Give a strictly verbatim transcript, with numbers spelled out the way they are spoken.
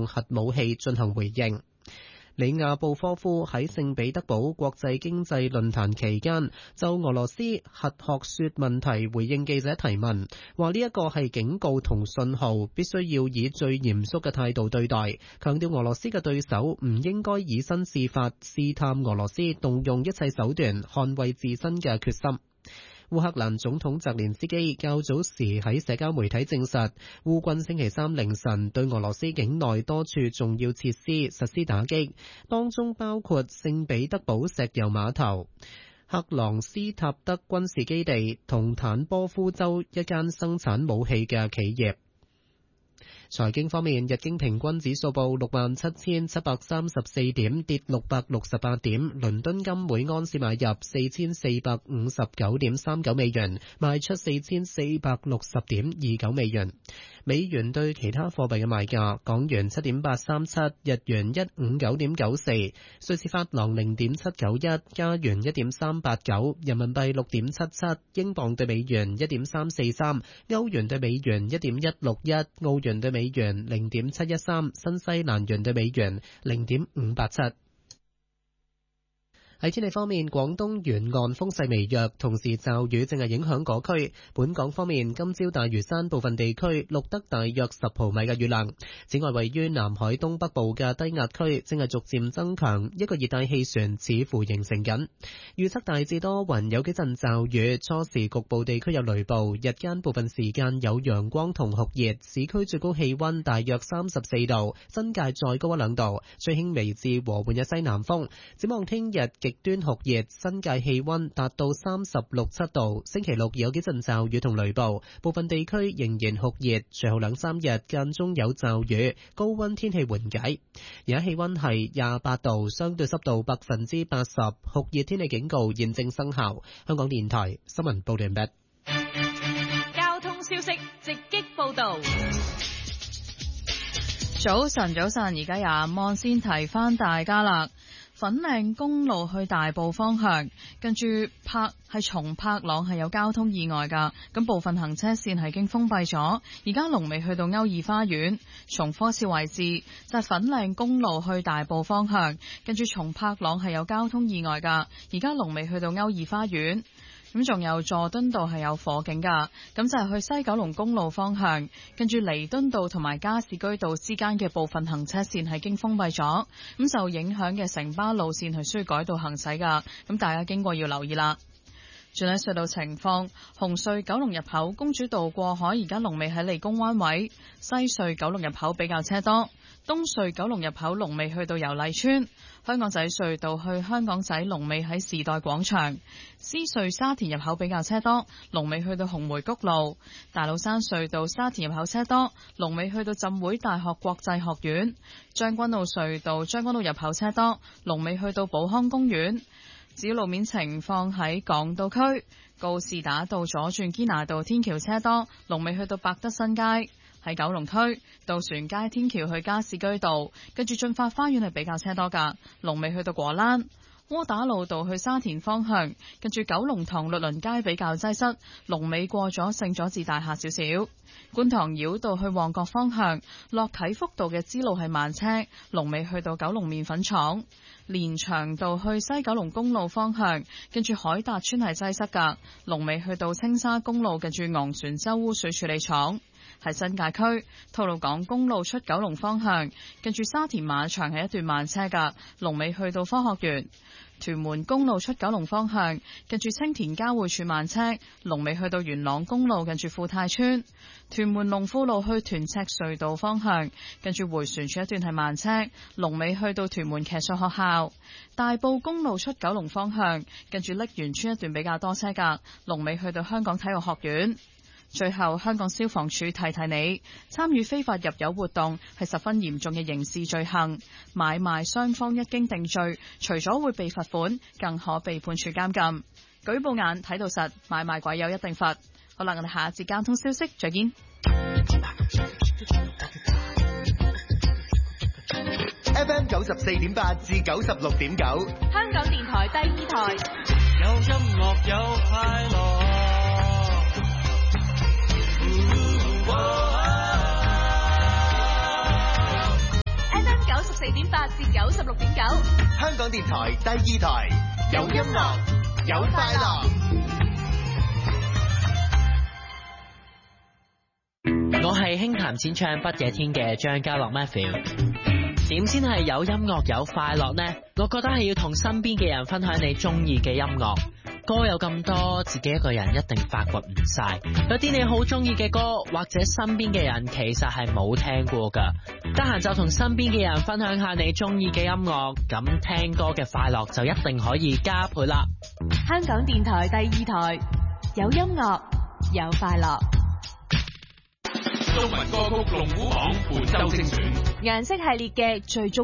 用核武器進行回應。里亞布科夫喺聖彼得堡國際經濟論壇期間就俄羅斯核學說問題回應記者提問，話呢一個係警告同信號，必須要以最嚴肅嘅態度對待，強調俄羅斯嘅對手唔應該以身試法，試探俄羅斯動用一切手段捍衛自身嘅決心。烏克蘭總統澤連斯基較早時喺社交媒體證實，烏軍星期三凌晨對俄羅斯境內多處重要設施實施打擊，當中包括聖彼得堡石油碼頭、克朗斯塔德軍事基地同坦波夫州一間生產武器嘅企業。財經方面，日經平均指數報六萬七千七百三十四點，跌六百六十八點。倫敦金每盎司買入四千四百五十九點三九美元，賣出四千四百六十點二九美元。美元對其他貨幣嘅賣價：港元七點八三七，日元一五九點九四，瑞士法郎零點七九一，加元一點三八九，人民幣六點七七，英鎊對美元一點三四三，歐元對美元一點一六一，澳元對美元零點七一三，新西蘭元對美元零點五八七。喺天氣方面，廣東沿岸風勢微弱，同時驟雨正係影響嗰區。本港方面，今朝大嶼山部分地區錄得大約十毫米嘅雨量。此外，位於南海東北部嘅低壓區正係逐漸增強，一個熱帶氣旋似乎形成緊。預測大致多雲，有幾陣驟雨，初時局部地區有雷暴，日間部分時間有陽光同酷熱，市區最高氣溫大約三十四度，新界再高一兩度，吹輕微至和緩嘅西南風。展望聽日極端酷熱，新界氣溫達到三十六七度。星期六有幾陣驟雨同雷暴，部分地區仍然酷熱，隨後兩三日間中有驟雨，高溫天氣緩解。而家氣溫係廿八度，相對濕度百分之八十，酷熱天氣警告現正生效。香港電台新聞報道完畢。 交通消息直擊報道。 早晨，早晨，而家廿五安先提翻大家啦。粉嶺公路去大埔方向，跟住柏係從柏朗係有交通意外噶，咁部分行車線係已經封閉咗。而家龍尾去到歐怡花園，從科士位置就係粉嶺公路去大埔方向，跟住從柏朗係有交通意外噶，而家龍尾去到歐怡花園。咁仲有佐敦道係有火警噶，咁就係去西九龍公路方向，跟住彌敦道同埋加士居道之間嘅部分行車線係經封閉咗，咁受影響嘅城巴路線係需要改道行駛噶，咁大家經過要留意啦。轉喺隧道情況，紅隧九龍入口公主道過海，而家龍尾喺利公灣位；西隧九龍入口比較車多，東隧九龍入口龍尾去到油麗邨。香港仔隧道去香港仔龍尾喺時代廣場，獅隧沙田入口比較車多，龍尾去到紅梅谷路；大老山隧道沙田入口車多，龍尾去到浸會大學國際學院；將軍澳隧道將軍澳入口車多，龍尾去到寶康公園。至於路面情況，喺港島區告士打道左轉堅拿道天橋車多，龍尾去到百德新街。喺九龍區渡船街天橋去加士居道，跟住駿發花園係比較車多噶，龍尾去到果欄。窩打老道去沙田方向，跟住九龍塘律倫街比較擠塞，龍尾過咗聖佐治大廈少少。觀塘繞道去旺角方向，落啟福道嘅支路係慢車，龍尾去到九龍麵粉廠。連翔道去西九龍公路方向，跟住海達村係擠塞噶，龍尾去到青沙公路，跟住昂船洲污水處理廠。喺新界區吐露港公路出九龍方向，跟住沙田馬場係一段慢車噶，龍尾去到科學園。屯門公路出九龍方向，跟住青田交匯處慢車，龍尾去到元朗公路，跟住富泰村。屯門龍富路去屯赤隧道方向，跟住回旋處一段係慢車，龍尾去到屯門騎術學校。大埔公路出九龍方向，跟住瀝源村一段比較多車噶，龍尾去到香港體育學院。最後，香港消防處提提你，參與非法入油活動係十分嚴重嘅刑事罪行，買賣雙方一經定罪，除咗會被罰款，更可被判處監禁。舉報眼睇到實，買賣鬼友一定罰。好啦，我哋下一節交通消息再見。 F M 九十四點八至九十六點九， 香港電台第二台， 有音樂有快樂。 點八至九十六點九。 香港電台第二台，有音樂，有快樂。 我係輕彈淺唱不夜天嘅張家樂 Matthew。點先係有音樂有快樂呢？我覺得係要同身邊嘅人分享你中意嘅音樂。歌有咁多，自己一個人一定發掘唔晒。有啲你好中意嘅歌，或者身邊嘅人其實係冇聽過噶。得閒就同身邊嘅人分享下你中意嘅音樂，咁聽歌嘅快樂就一定可以加倍啦。 香港電台第二台，有音樂，有快樂。 中文歌曲龍虎榜本周精選， 顏色系列嘅最終